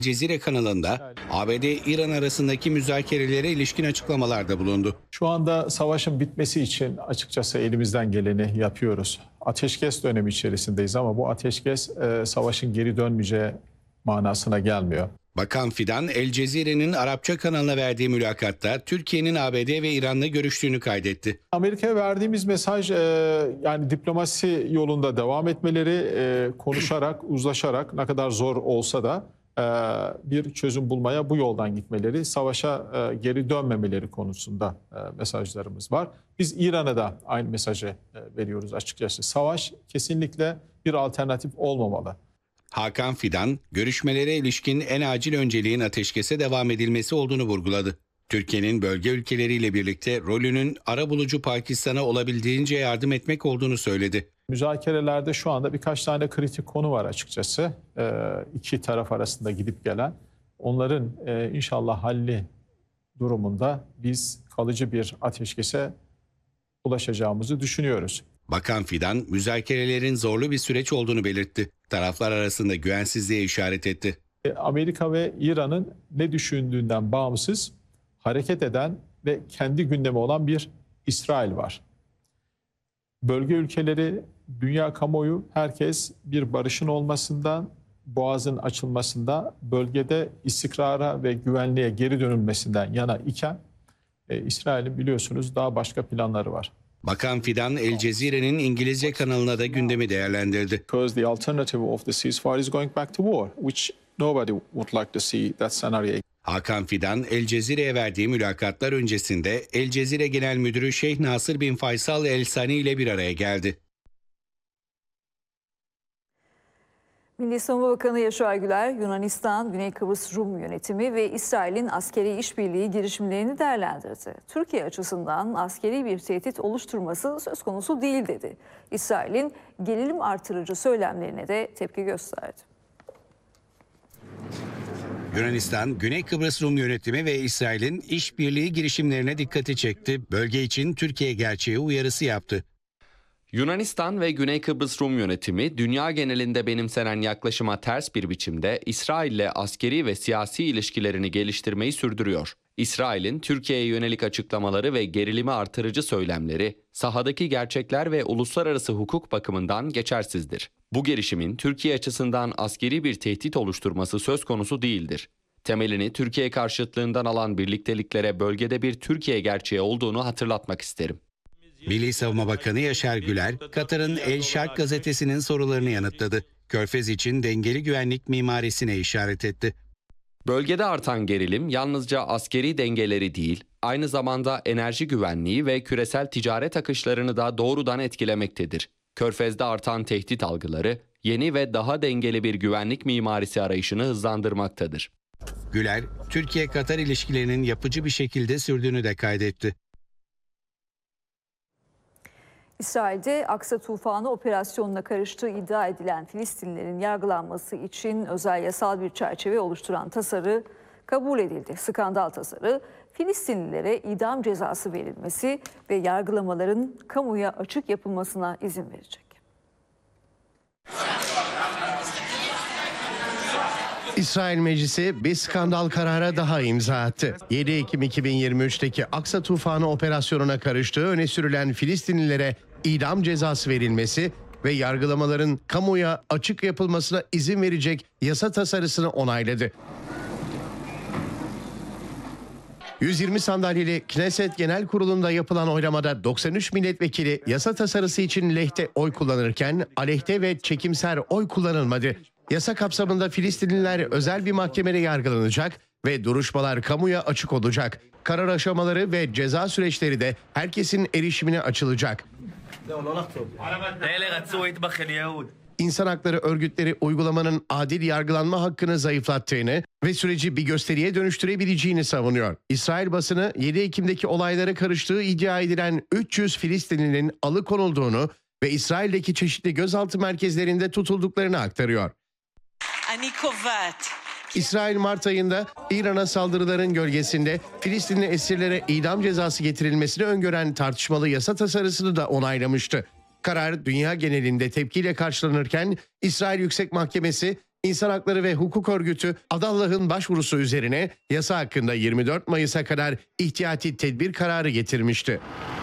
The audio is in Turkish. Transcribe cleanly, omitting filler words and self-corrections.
Cezire kanalında ABD-İran arasındaki müzakerelere ilişkin açıklamalarda bulundu. Şu anda savaşın bitmesi için açıkçası elimizden geleni yapıyoruz. Ateşkes dönemi içerisindeyiz ama bu ateşkes savaşın geri dönmeyeceği manasına gelmiyor. Bakan Fidan, El Cezire'nin Arapça kanalına verdiği mülakatta Türkiye'nin ABD ve İran'la görüştüğünü kaydetti. Amerika'ya verdiğimiz mesaj yani diplomasi yolunda devam etmeleri, konuşarak, uzlaşarak ne kadar zor olsa da bir çözüm bulmaya bu yoldan gitmeleri, savaşa geri dönmemeleri konusunda mesajlarımız var. Biz İran'a da aynı mesajı veriyoruz açıkçası. Savaş kesinlikle bir alternatif olmamalı. Hakan Fidan, görüşmelere ilişkin en acil önceliğin ateşkese devam edilmesi olduğunu vurguladı. Türkiye'nin bölge ülkeleriyle birlikte rolünün arabulucu Pakistan'a olabildiğince yardım etmek olduğunu söyledi. Müzakerelerde şu anda birkaç tane kritik konu var açıkçası. İki taraf arasında gidip gelen. Onların inşallah halli durumunda biz kalıcı bir ateşkese ulaşacağımızı düşünüyoruz. Bakan Fidan, müzakerelerin zorlu bir süreç olduğunu belirtti. Taraflar arasında güvensizliğe işaret etti. Amerika ve İran'ın ne düşündüğünden bağımsız hareket eden ve kendi gündemi olan bir İsrail var. Bölge ülkeleri, dünya kamuoyu, herkes bir barışın olmasından, boğazın açılmasında, bölgede istikrara ve güvenliğe geri dönülmesinden yana iken İsrail'in biliyorsunuz daha başka planları var. Bakan Fidan, El Cezire'nin İngilizce kanalına da gündemi değerlendirdi. Because the alternative of the ceasefire is going back to war, which nobody would like to see that scenario. Hakan Fidan, El Cezire'ye verdiği mülakatlar öncesinde El Cezire Genel Müdürü Şeyh Nasır bin Faysal El Sani ile bir araya geldi. Milli Savunma Bakanı Yaşar Güler, Yunanistan, Güney Kıbrıs Rum yönetimi ve İsrail'in askeri işbirliği girişimlerini değerlendirdi. Türkiye açısından askeri bir tehdit oluşturması söz konusu değil dedi. İsrail'in gerilim artırıcı söylemlerine de tepki gösterdi. Yunanistan, Güney Kıbrıs Rum yönetimi ve İsrail'in işbirliği girişimlerine dikkati çekti. Bölge için Türkiye gerçeği uyarısı yaptı. Yunanistan ve Güney Kıbrıs Rum yönetimi dünya genelinde benimsenen yaklaşıma ters bir biçimde İsrail'le askeri ve siyasi ilişkilerini geliştirmeyi sürdürüyor. İsrail'in Türkiye'ye yönelik açıklamaları ve gerilimi artırıcı söylemleri sahadaki gerçekler ve uluslararası hukuk bakımından geçersizdir. Bu girişimin Türkiye açısından askeri bir tehdit oluşturması söz konusu değildir. Temelini Türkiye karşıtlığından alan birlikteliklere bölgede bir Türkiye gerçeği olduğunu hatırlatmak isterim. Milli Savunma Bakanı Yaşar Güler, Katar'ın El Şark gazetesinin sorularını yanıtladı. Körfez için dengeli güvenlik mimarisine işaret etti. Bölgede artan gerilim yalnızca askeri dengeleri değil, aynı zamanda enerji güvenliği ve küresel ticaret akışlarını da doğrudan etkilemektedir. Körfez'de artan tehdit algıları, yeni ve daha dengeli bir güvenlik mimarisi arayışını hızlandırmaktadır. Güler, Türkiye-Katar ilişkilerinin yapıcı bir şekilde sürdüğünü de kaydetti. İsrail'de Aksa Tufanı operasyonuna karıştığı iddia edilen Filistinlilerin yargılanması için özel yasal bir çerçeve oluşturan tasarı kabul edildi. Skandal tasarı, Filistinlilere idam cezası verilmesi ve yargılamaların kamuya açık yapılmasına izin verecek. İsrail Meclisi bir skandal karara daha imza attı. 7 Ekim 2023'teki Aksa Tufanı operasyonuna karıştığı öne sürülen Filistinlilere idam cezası verilmesi ve yargılamaların kamuya açık yapılmasına izin verecek yasa tasarısını onayladı. 120 sandalyeli Knesset Genel Kurulu'nda yapılan oylamada 93 milletvekili yasa tasarısı için lehte oy kullanırken aleyhte ve çekimser oy kullanılmadı. Yasa kapsamında Filistinliler özel bir mahkemede yargılanacak ve duruşmalar kamuya açık olacak. Karar aşamaları ve ceza süreçleri de herkesin erişimine açılacak. İnsan hakları örgütleri uygulamanın adil yargılanma hakkını zayıflattığını ve süreci bir gösteriye dönüştürebileceğini savunuyor. İsrail basını 7 Ekim'deki olaylara karıştığı iddia edilen 300 Filistinlinin alıkonulduğunu ve İsrail'deki çeşitli gözaltı merkezlerinde tutulduklarını aktarıyor. İsrail Mart ayında İran'a saldırıların gölgesinde Filistinli esirlere idam cezası getirilmesini öngören tartışmalı yasa tasarısını da onaylamıştı. Karar dünya genelinde tepkiyle karşılanırken İsrail Yüksek Mahkemesi İnsan Hakları ve Hukuk Örgütü Adallah'ın başvurusu üzerine yasa hakkında 24 Mayıs'a kadar ihtiyati tedbir kararı getirmişti.